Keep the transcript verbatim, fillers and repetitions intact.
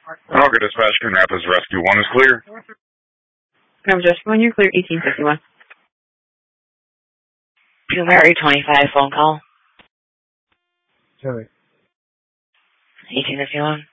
Okay, dispatch, Coon Rapids Rescue one is clear. Number just one, you're clear, eighteen fifty-one. Two Mary twenty-five phone call. Sorry. eighteen fifty-one.